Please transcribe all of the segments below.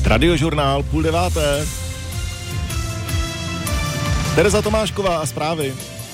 Radiožurnál 8:30. Tereza Tomášková a zprávy.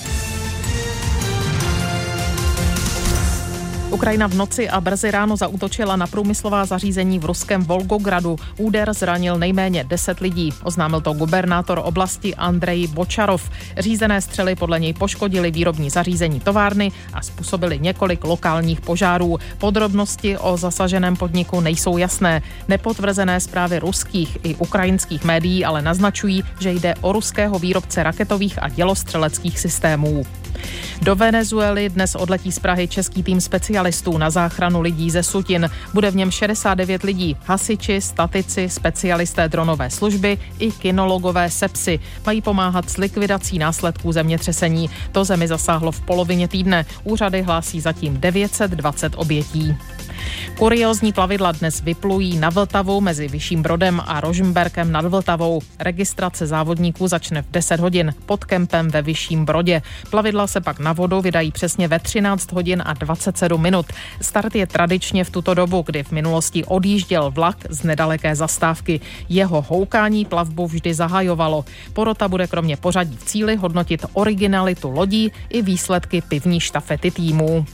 Ukrajina v noci a brzy ráno zaútočila na průmyslová zařízení v ruském Volgogradu. Úder zranil nejméně 10 lidí. Oznámil to gubernátor oblasti Andrej Bočarov. Řízené střely podle něj poškodily výrobní zařízení továrny a způsobily několik lokálních požárů. Podrobnosti o zasaženém podniku nejsou jasné. Nepotvrzené zprávy ruských i ukrajinských médií ale naznačují, že jde o ruského výrobce raketových a dělostřeleckých systémů. Do Venezuely dnes odletí z Prahy český tým specialistů na záchranu lidí ze sutin. Bude v něm 69 lidí, hasiči, statici, specialisté dronové služby i kynologové sepsy. Mají pomáhat s likvidací následků zemětřesení. To zemi zasáhlo v polovině týdne. Úřady hlásí zatím 920 obětí. Kuriózní plavidla dnes vyplují na Vltavu mezi Vyšším Brodem a Rožmberkem nad Vltavou. Registrace závodníků začne v 10 hodin pod kempem ve Vyšším Brodě. Plavidla se pak na vodu vydají přesně ve 13 hodin a 27 minut. Start je tradičně v tuto dobu, kdy v minulosti odjížděl vlak z nedaleké zastávky. Jeho houkání plavbu vždy zahajovalo. Porota bude kromě pořadí v cíli hodnotit originalitu lodí i výsledky pivní štafety týmů.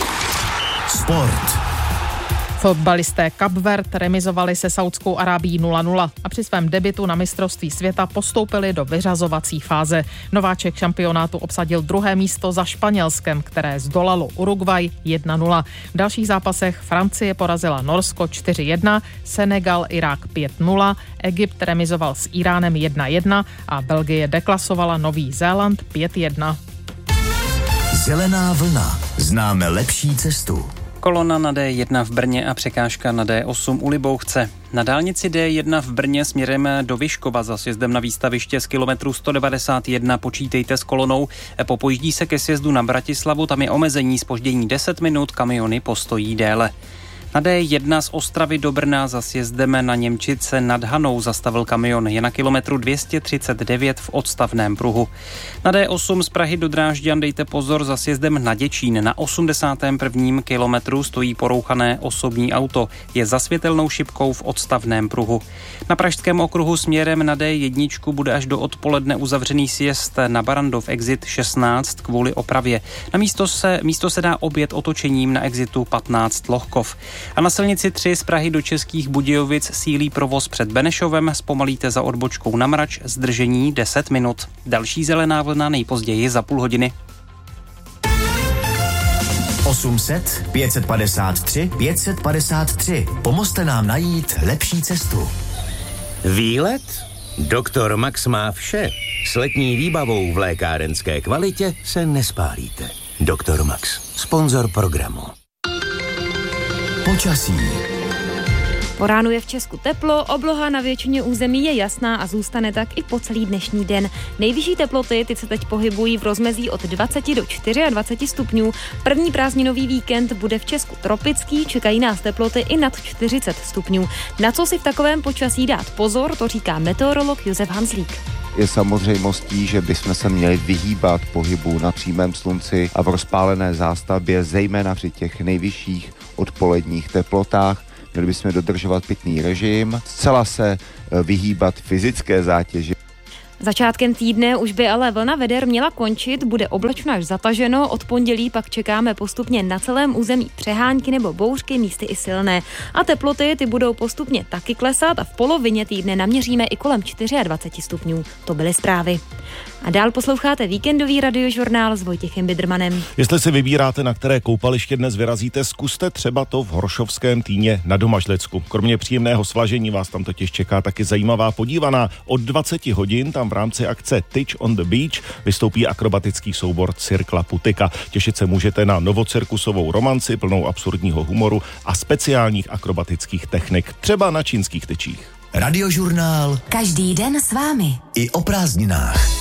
Sport. Fotbalisté Kapverd remizovali se Saudskou Arábií 0-0 a při svém debutu na mistrovství světa postoupili do vyřazovací fáze. Nováček šampionátu obsadil 2. místo za Španělskem, které zdolalo Uruguay 1-0. V dalších zápasech Francie porazila Norsko 4-1, Senegal Irák 5-0, Egypt remizoval s Iránem 1-1 a Belgie deklasovala Nový Zéland 5-1. Zelená vlna. Známe lepší cestu. Kolona na D1 v Brně a překážka na D8 u Libouchce. Na dálnici D1 v Brně směrem do Vyškova za sjezdem na výstaviště z kilometru 191 počítejte s kolonou. Popojíždí se ke sjezdu na Bratislavu, tam je omezení zpoždění 10 minut, kamiony postojí déle. Na D1 z Ostravy do Brna za sjezdem na Němčice nad Hanou zastavil kamion. Je na kilometru 239 v odstavném pruhu. Na D8 z Prahy do Drážďan dejte pozor za sjezdem na Děčín. Na 81. kilometru stojí porouchané osobní auto. Je za světelnou šipkou v odstavném pruhu. Na Pražském okruhu směrem na D1 bude až do odpoledne uzavřený sjezd na Barandov exit 16 kvůli opravě. Na místo se dá objet otočením na exitu 15 Lohkov. A na silnici 3 z Prahy do Českých Budějovic sílí provoz před Benešovem, zpomalíte za odbočkou na Mrač, zdržení 10 minut. Další zelená vlna nejpozději za půl hodiny. 800 553 553. Pomozte nám najít lepší cestu. Výlet? Doktor Max má vše. S letní výbavou v lékárenské kvalitě se nespálíte. Doktor Max, sponzor programu. Počasí. Po ránu je v Česku teplo, obloha na většině území je jasná a zůstane tak i po celý dnešní den. Nejvyšší teploty ty se teď pohybují v rozmezí od 20 do 24 stupňů. První prázdninový víkend bude v Česku tropický, čekají nás teploty i nad 40 stupňů. Na co si v takovém počasí dát pozor, to říká meteorolog Josef Hanzlík. Je samozřejmostí, že bychom se měli vyhýbat pohybu na přímém slunci a v rozpálené zástavbě, zejména při těch nejvyšších odpoledních teplotách. Měli bychom dodržovat pitný režim, zcela se vyhýbat fyzické zátěži. Začátkem týdne už by ale vlna veder měla končit, bude oblačno až zataženo, od pondělí pak čekáme postupně na celém území přehánky nebo bouřky, místy i silné. A teploty ty budou postupně taky klesat a v polovině týdne naměříme i kolem 24 stupňů. To byly zprávy. A dál posloucháte víkendový radiožurnál s Vojtěchem Bidrmanem. Jestli si vybíráte, na které koupaliště dnes vyrazíte, zkuste třeba to v Horšovském Týně na Domažlecku. Kromě příjemného svažení vás tam totiž čeká taky zajímavá podívaná. Od 20 hodin tam v rámci akce Tyč on the Beach vystoupí akrobatický soubor Cirkla Putika. Těšit se můžete na novocirkusovou romanci plnou absurdního humoru a speciálních akrobatických technik, třeba na čínských tyčích. Radiožurnál. Každý den s vámi. I o prázdninách.